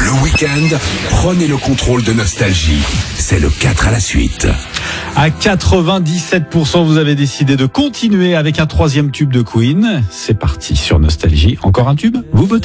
Le week-end, prenez le contrôle de Nostalgie. C'est le 4 à la suite. À 97%, vous avez décidé de continuer avec un troisième tube de Queen. C'est parti sur Nostalgie. Encore un tube ? Vous votez.